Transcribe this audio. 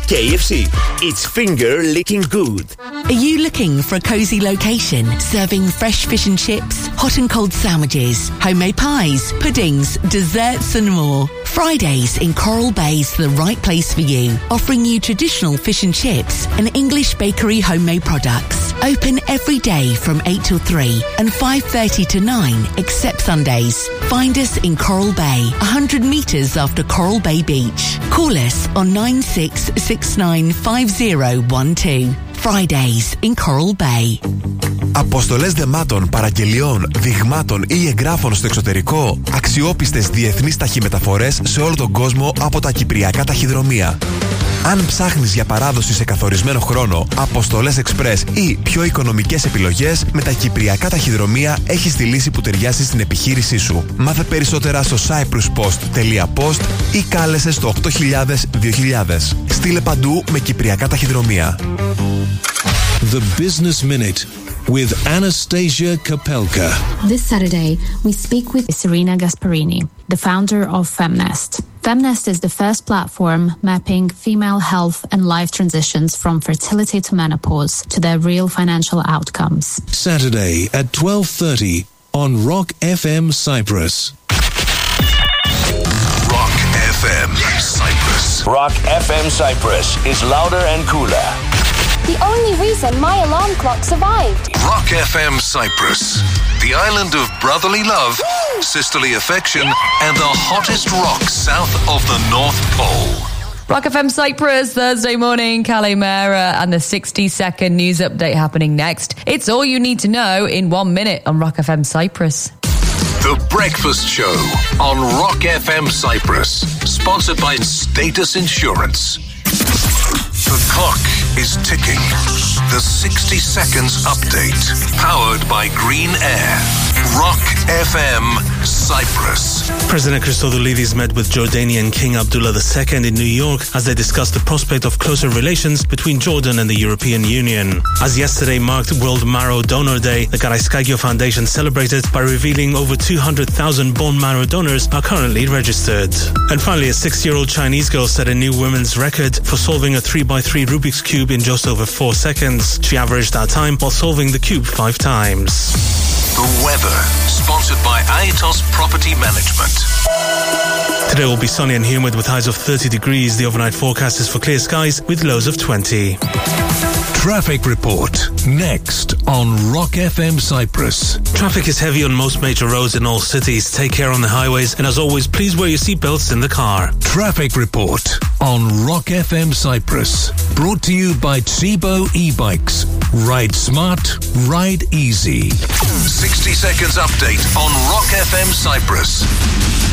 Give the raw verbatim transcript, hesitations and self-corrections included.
κέι εφ σι. It's finger licking good. Are you looking for a cozy location, serving fresh fish and chips, hot and cold sandwiches, homemade pies, puddings, desserts and more? Fridays in Coral Bay is the right place for you, offering you traditional fish and chips and English bakery homemade products. Open every day from eight till three and five thirty to nine, except Sundays. Find us in Coral Bay, one hundred metres after Coral Bay Beach. Call us on nine six six nine five zero one two. Fridays in Coral Bay. Αποστολές δεμάτων, παραγγελιών, δειγμάτων ή εγγράφων στο εξωτερικό. Αξιόπιστες διεθνείς ταχυμεταφορές σε όλο τον κόσμο από τα κυπριακά ταχυδρομεία. Αν ψάχνεις για παράδοση σε καθορισμένο χρόνο, αποστολές εξπρές ή πιο οικονομικές επιλογές, με τα κυπριακά ταχυδρομεία έχεις τη λύση που ταιριάζει στην επιχείρησή σου. Μάθε περισσότερα στο cyprus post τελεία post ή κάλεσε στο οκτώ χιλιάδες δύο χιλιάδες. Στείλε παντού με κυπριακά ταχυδρομεία. The Business Minute with Anastasia Kapelka. This Saturday, we speak with Serena Gasparini, the founder of Femnest. Femnest is the first platform mapping female health and life transitions from fertility to menopause to their real financial outcomes. Saturday at twelve thirty on Rock F M Cyprus. Rock F M Cyprus. Rock F M Cyprus is louder and cooler. The only reason my alarm clock survived. Rock F M Cyprus. The island of brotherly love, sisterly affection, and the hottest rock south of the North Pole. Rock F M Cyprus, Thursday morning, Kalimera, and the sixty second news update happening next. It's all you need to know in one minute on Rock F M Cyprus. The Breakfast Show on Rock F M Cyprus. Sponsored by Status Insurance. The clock is ticking. The sixty seconds update. Powered by Green Air. Rock F M Cyprus. President Christodoulidis met with Jordanian King Abdullah the Second in New York as they discussed the prospect of closer relations between Jordan and the European Union. As yesterday marked World Marrow Donor Day, the Karaiskagio Foundation celebrated by revealing over two hundred thousand bone marrow donors are currently registered. And finally, a six-year-old Chinese girl set a new women's record for solving a three by three Rubik's Cube in just over four seconds. She averaged that time while solving the cube five times. The weather, sponsored by Aetos Property Management. Today will be sunny and humid with highs of thirty degrees. The overnight forecast is for clear skies with lows of twenty. Traffic report next on Rock F M Cyprus. Traffic is heavy on most major roads in all cities. Take care on the highways, and as always, please wear your seatbelts in the car. Traffic report on Rock F M Cyprus. Brought to you by Tsibo e-bikes. Ride smart, ride easy. sixty seconds update on Rock F M Cyprus.